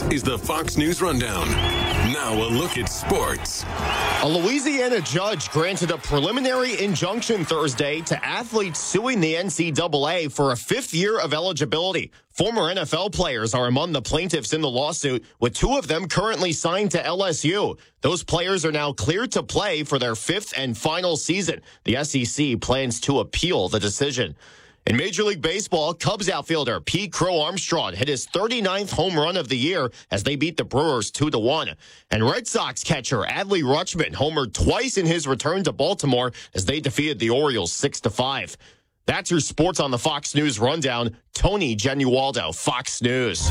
is the Fox News Rundown. Now a look at sports. A Louisiana judge granted a preliminary injunction Thursday to athletes suing the NCAA for a fifth year of eligibility. Former NFL players are among the plaintiffs in the lawsuit, with two of them currently signed to LSU. Those players are now cleared to play for their fifth and final season. The SEC plans to appeal the decision. In Major League Baseball, Cubs outfielder Pete Crow Armstrong hit his 39th home run of the year as they beat the Brewers 2-1. And Red Sox catcher Adley Rutschman homered twice in his return to Baltimore as they defeated the Orioles 6-5. That's your sports on the Fox News Rundown. Tony Genualdo, Fox News.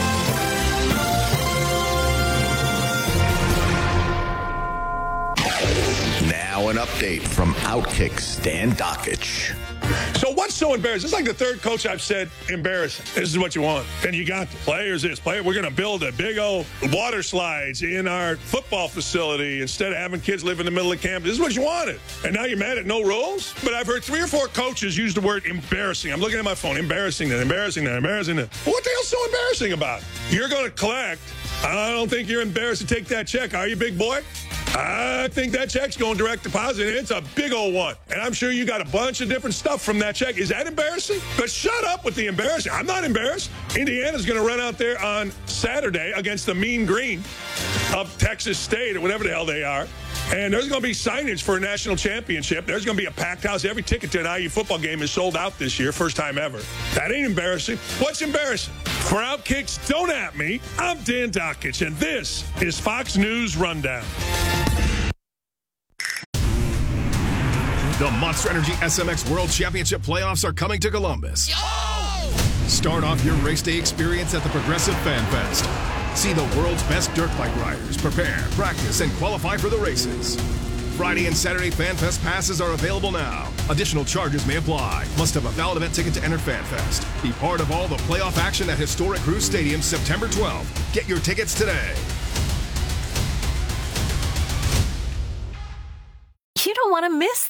Now an update from Outkick Stan Dockich. So what's so embarrassing? It's like the third coach I've said, embarrassing. This is what you want. And you got the players this. We're going to build a big old water slides in our football facility instead of having kids live in the middle of campus. This is what you wanted. And now you're mad at no rules? But I've heard 3 or 4 coaches use the word embarrassing. I'm looking at my phone. Embarrassing that, embarrassing that, embarrassing that. What the hell's so embarrassing about it? You're going to collect. I don't think you're embarrassed to take that check, are you, big boy? I think that check's going direct deposit, and it's a big old one. And I'm sure you got a bunch of different stuff from that check. Is that embarrassing? But shut up with the embarrassing. I'm not embarrassed. Indiana's going to run out there on Saturday against the Mean Green of Texas State or whatever the hell they are. And there's going to be signage for a national championship. There's going to be a packed house. Every ticket to an IU football game is sold out this year. First time ever. That ain't embarrassing. What's embarrassing? For Outkicks, don't at me. I'm Dan Dockich, and this is Fox News Rundown. The Monster Energy SMX World Championship playoffs are coming to Columbus. Start off your race day experience at the Progressive Fan Fest. See the world's best dirt bike riders prepare, practice, and qualify for the races. Friday and Saturday Fan Fest passes are available now. Additional charges may apply. Must have a valid event ticket to enter Fan Fest. Be part of all the playoff action at historic Cruz Stadium September 12th. Get your tickets today. You don't want to miss